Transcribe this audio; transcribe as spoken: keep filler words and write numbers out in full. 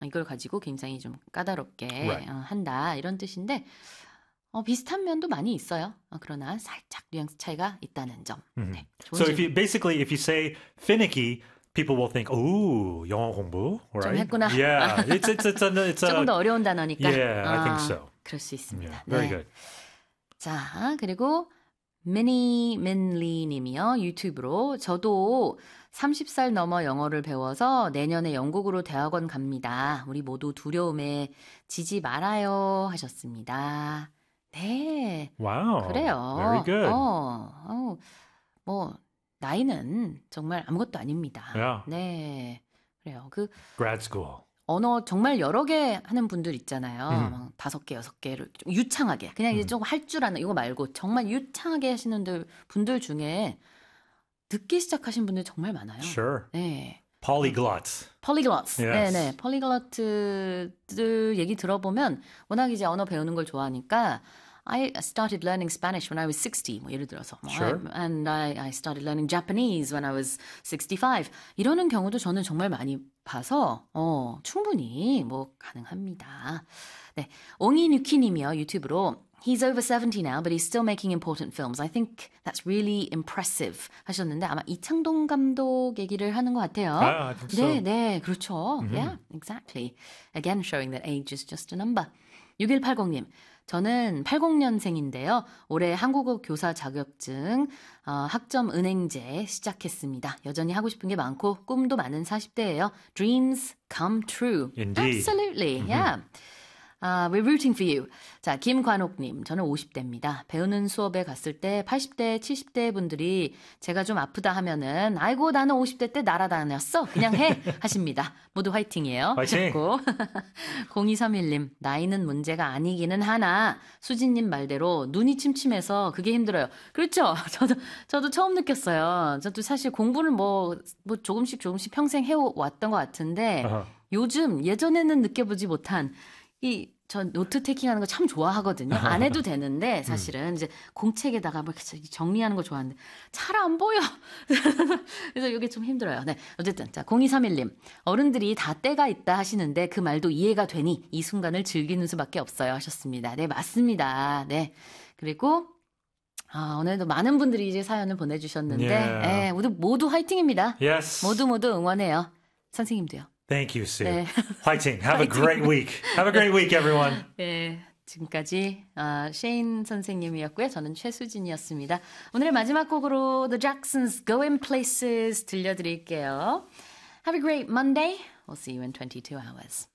이걸 가지고 굉장히 좀 까다롭게 Right. 어, 한다 이런 뜻인데 어, 비슷한 면도 많이 있어요. 어, 그러나 살짝 뉘앙스 차이가 있다는 점. Mm-hmm. 네, 좋은 So if 질문. you basically if you say finicky, people will think, "Ooh, 영어 공부." 좀 Right? 했구나. Yeah, it's it's it's a it's a 조금 더 어려운 단어니까. Yeah, I think 아, so. 그럴 수 있습니다. Yeah, very 네. good. 자, 그리고 미니민리 님이요. 유튜브로 저도 서른 살 넘어 영어를 배워서 내년에 영국으로 대학원 갑니다. 우리 모두 두려움에 지지 말아요 하셨습니다. 네. Wow. 그래요. Very good. 어, 어, 뭐 나이는 정말 아무것도 아닙니다. Yeah. 네. 그래요. 그 Grad school. 언어 정말 여러 개 하는 분들 있잖아요. 음. 막 다섯 개, 여섯 개를 좀 유창하게. 그냥 이제 음. 좀 할 줄 아는 이거 말고 정말 유창하게 하시는 들- 분들 중에 듣기 시작하신 분들 정말 많아요. Sure. 네. Polyglots. 폴리글러트. Yes. 네네. 폴리글러트들 얘기 들어보면 워낙 이제 언어 배우는 걸 좋아하니까 I started learning Spanish when I was sixty. 뭐 예를 들어서. 뭐 Sure. I, and I, I started learning Japanese when I was sixty-five. 이러는 경우도 저는 정말 많이 봐서 어, 충분히 뭐 가능합니다. 네. 옹이뉴키 님이요. 유튜브로 He's over seventy now, but he's still making important films. I think that's really impressive. 하셨는데 아마 이창동 감독 얘기를 하는 것 같아요. Ah, I think so. 네, 네, 그렇죠. Yeah, exactly. Again, showing that age is just a number. 육일팔공 님, 저는 팔십 년생인데요. 올해 한국어 교사 자격증 어, 학점 은행제 시작했습니다. 여전히 하고 싶은 게 많고 꿈도 많은 사십 대예요. Dreams come true. Indeed. Absolutely. Yeah. 아, we're rooting for you. 자, 김관옥님, 저는 오십 대입니다. 배우는 수업에 갔을 때 팔십 대, 칠십 대 분들이 제가 좀 아프다 하면은 아이고 나는 오십 대 때 날아다녔어. 그냥 해 하십니다. 모두 화이팅이에요. 화이팅! 하셨고 공이삼일 님, 나이는 문제가 아니기는 하나 수진님 말대로 눈이 침침해서 그게 힘들어요. 그렇죠. 저도 저도 처음 느꼈어요. 저도 사실 공부를 뭐, 뭐 조금씩 조금씩 평생 해왔던 것 같은데 Uh-huh. 요즘 예전에는 느껴보지 못한 이, 저 노트 테이킹하는 거 참 좋아하거든요. 안 해도 되는데, 사실은. 이제 공책에다가 막 이렇게 정리하는 거 좋아하는데, 잘 안 보여. 그래서 이게 좀 힘들어요. 네. 어쨌든, 자, 공이삼일 님. 어른들이 다 때가 있다 하시는데, 그 말도 이해가 되니, 이 순간을 즐기는 수밖에 없어요. 하셨습니다. 네, 맞습니다. 네. 그리고, 아, 오늘도 많은 분들이 이제 사연을 보내주셨는데, Yeah. 네, 모두, 모두 화이팅입니다. Yes. 모두 모두 응원해요. 선생님도요. Thank you, Sue. 네. Fighting. Have a great week. Have a great week, everyone. 네, 지금까지 어, 셰인 선생님이었고요. 저는 최수진이었습니다. 오늘의 마지막 곡으로 The Jacksons Going Places 들려드릴게요. Have a great Monday. We'll see you in twenty-two hours.